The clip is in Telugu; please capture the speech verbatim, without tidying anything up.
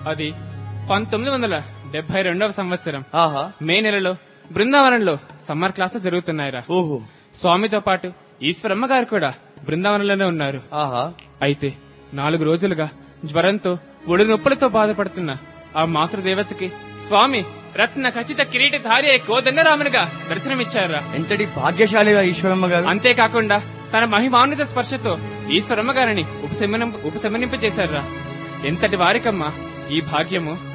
అది పంతొమ్మిది వందల డెబ్బై రెండవ సంవత్సరం ఆహా మే నెలలో బృందావనంలో సమ్మర్ క్లాసెస్ జరుగుతున్నాయిరా. ఓహో స్వామితో పాటు ఈశ్వరమ్మ గారు కూడా బృందావనంలోనే ఉన్నారు. ఆహా అయితే నాలుగు రోజులుగా జ్వరంతో ఒడి నొప్పులతో బాధపడుతున్న ఆ మాతృదేవతకి స్వామి రత్న ఖచ్చిత కిరీటధారి కోదండరామునిగా దర్శనమిచ్చారా. ఎంతటి భాగ్యశాలిగా ఈశ్వరమ్మ గారు. అంతేకాకుండా తన మహిమాన్విత స్పర్శతో ఈశ్వరమ్మ గారిని ఉపశమనం ఉపశమనింపచేశారా. ఎంతటి వారికమ్మా ఈ భాగ్యము.